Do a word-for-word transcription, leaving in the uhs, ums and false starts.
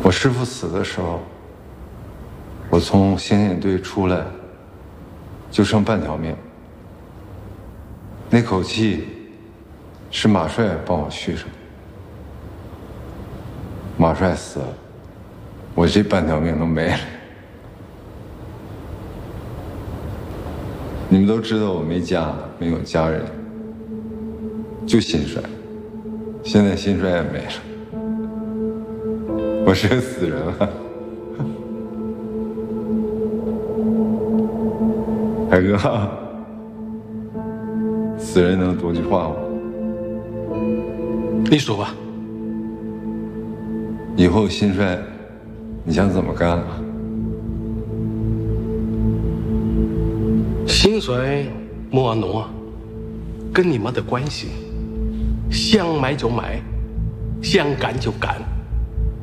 我师父死的时候，我从刑警队出来，就剩半条命。那口气是马帅帮我续上。马帅死了，我这半条命都没了。你们都知道我没家，没有家人，就心衰。现在心衰也没了，我是个死人了。海哥，死人能多句话吗？ 你说吧。 以后心衰，你想怎么干啊？ 心衰莫挪，跟你没得关系，想买就买，想干就干。